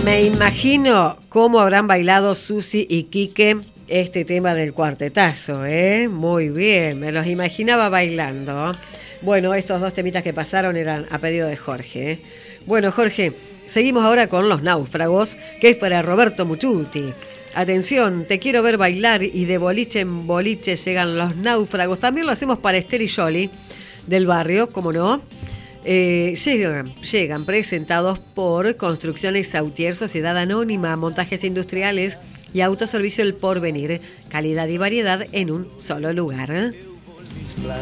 Me imagino cómo habrán bailado Susi y Quique este tema del cuartetazo, ¿eh? Muy bien, me los imaginaba bailando. Bueno, estos dos temitas que pasaron eran a pedido de Jorge, ¿eh? Bueno, Jorge, seguimos ahora con Los Náufragos, que es para Roberto Muchuti. Atención, te quiero ver bailar y de boliche en boliche llegan Los Náufragos. También lo hacemos para Esther y Yoli del barrio, ¿cómo no? Llegan presentados por Construcciones Sautier, Sociedad Anónima, Montajes Industriales y Autoservicio El Porvenir. Calidad y variedad en un solo lugar.